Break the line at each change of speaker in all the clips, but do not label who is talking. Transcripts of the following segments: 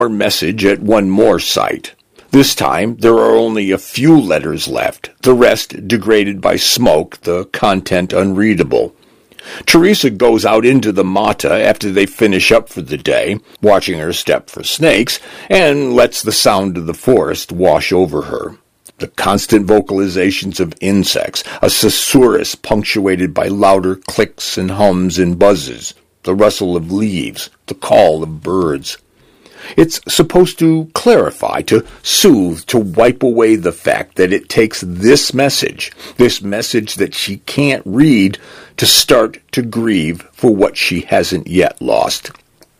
Or message at one more site. This time, there are only a few letters left, the rest degraded by smoke, the content unreadable. Teresa goes out into the mata after they finish up for the day, watching her step for snakes, and lets the sound of the forest wash over her. The constant vocalizations of insects, a susurrus punctuated by louder clicks and hums and buzzes, the rustle of leaves, the call of birds. It's supposed to clarify, to soothe, to wipe away the fact that it takes this message that she can't read, to start to grieve for what she hasn't yet lost.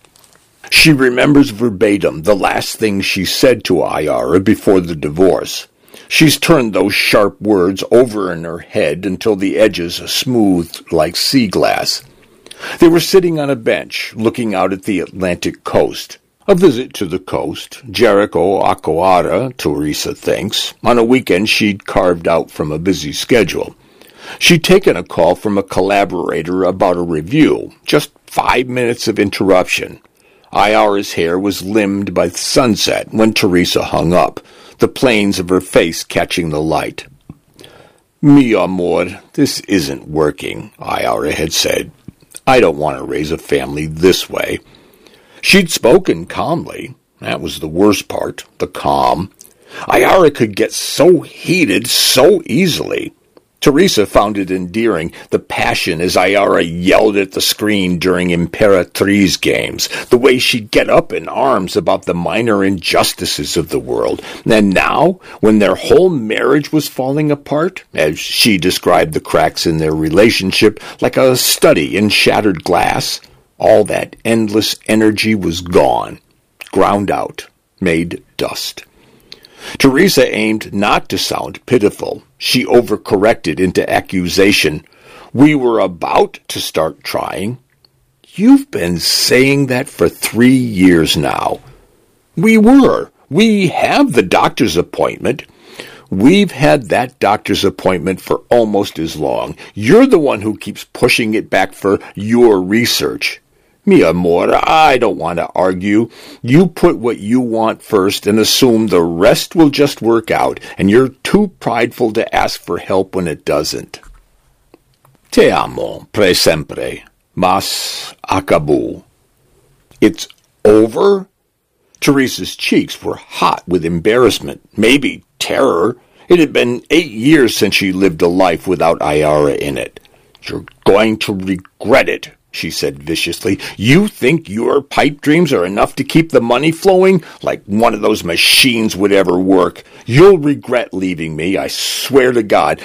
She remembers verbatim the last thing she said to Ayara before the divorce. She's turned those sharp words over in her head until the edges smoothed like sea glass. They were sitting on a bench, looking out at the Atlantic coast. A visit to the coast, Jericho Akoara, Teresa thinks, on a weekend she'd carved out from a busy schedule. She'd taken a call from a collaborator about a review, just 5 minutes of interruption. Ayara's hair was limned by the sunset when Teresa hung up, the planes of her face catching the light. "Mi amor, this isn't working," Ayara had said. "I don't want to raise a family this way." She'd spoken calmly. That was the worst part, the calm. Ayara could get so heated so easily. Teresa found it endearing, the passion as Ayara yelled at the screen during Imperatriz games, the way she'd get up in arms about the minor injustices of the world. And now, when their whole marriage was falling apart, as she described the cracks in their relationship like a study in shattered glass, all that endless energy was gone, ground out, made dust. Teresa aimed not to sound pitiful. She overcorrected into accusation. "We were about to start trying." "You've been saying that for 3 years now." "We were. We have the doctor's appointment." "We've had that doctor's appointment for almost as long. You're the one who keeps pushing it back for your research." "Mi amor, I don't want to argue. You put what you want first and assume the rest will just work out, and you're too prideful to ask for help when it doesn't." "Te amo, pre sempre, mas acabou." "It's over?" Teresa's cheeks were hot with embarrassment, maybe terror. It had been 8 years since she lived a life without Ayara in it. "You're going to regret it," she said viciously. "You think your pipe dreams are enough to keep the money flowing? Like one of those machines would ever work. You'll regret leaving me. I swear to God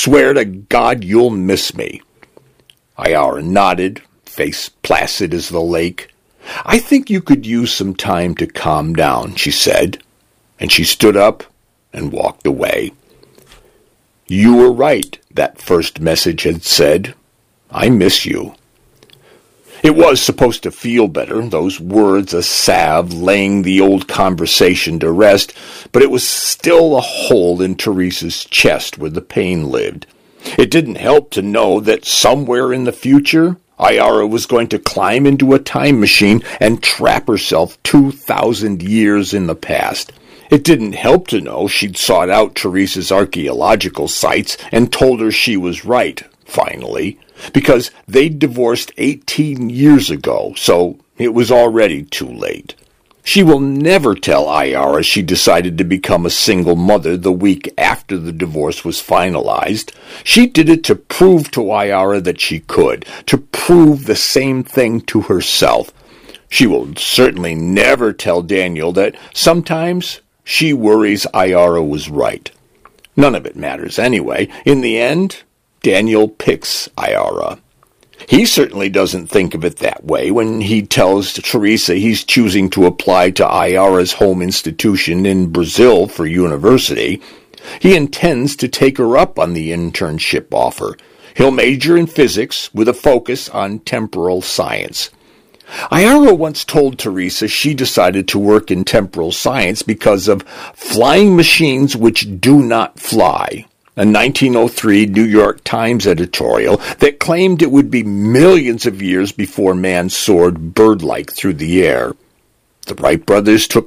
you'll miss me." Ayara nodded, face placid as the lake. "I think you could use some time to calm down," she said, and she stood up and walked away. "You were right," that first message had said. "I miss you." It was supposed to feel better, those words a salve laying the old conversation to rest, but it was still a hole in Teresa's chest where the pain lived. It didn't help to know that somewhere in the future, Ayara was going to climb into a time machine and trap herself 2,000 years in the past. It didn't help to know she'd sought out Teresa's archaeological sites and told her she was right, finally, because they'd divorced 18 years ago, so it was already too late. She will never tell Ayara she decided to become a single mother the week after the divorce was finalized. She did it to prove to Ayara that she could, to prove the same thing to herself. She will certainly never tell Daniel that sometimes she worries Ayara was right. None of it matters anyway. In the end, Daniel picks Ayara. He certainly doesn't think of it that way when he tells Teresa he's choosing to apply to Ayara's home institution in Brazil for university. He intends to take her up on the internship offer. He'll major in physics with a focus on temporal science. Ayara once told Teresa she decided to work in temporal science because of flying machines which do not fly, a 1903 New York Times editorial that claimed it would be millions of years before man soared bird-like through the air. The Wright brothers took